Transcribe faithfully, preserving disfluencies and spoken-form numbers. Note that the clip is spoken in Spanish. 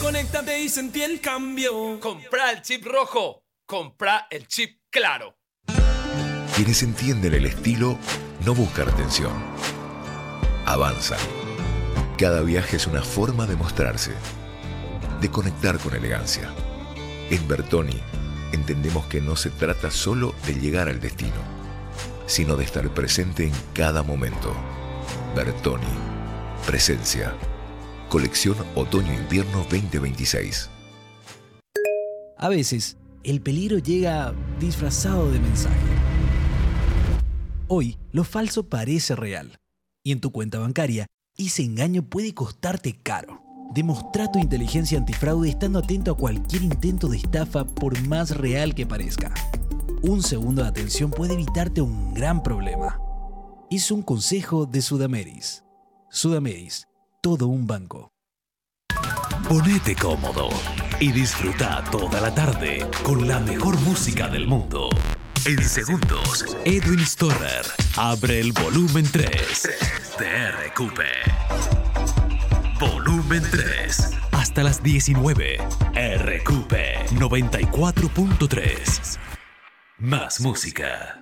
Conéctate y sentí el cambio. Comprá el chip rojo. Comprá el chip claro. Quienes entienden el estilo no buscan atención. Avanzan. Cada viaje es una forma de mostrarse, de conectar con elegancia. En Bertoni entendemos que no se trata solo de llegar al destino, sino de estar presente en cada momento. Bertoni. Presencia. Colección Otoño-Invierno veinte veintiséis. A veces, el peligro llega disfrazado de mensaje. Hoy, lo falso parece real. Y en tu cuenta bancaria, ese engaño puede costarte caro. Demostra tu inteligencia antifraude estando atento a cualquier intento de estafa, por más real que parezca. Un segundo de atención puede evitarte un gran problema. Es un consejo de Sudameris. Sudameris, todo un banco. Ponete cómodo y disfruta toda la tarde con la mejor música del mundo. En segundos, Edwin Storer abre el volumen tres de R Q P. Volumen tres. Hasta las diecinueve. R Q P noventa y cuatro punto tres. Más música.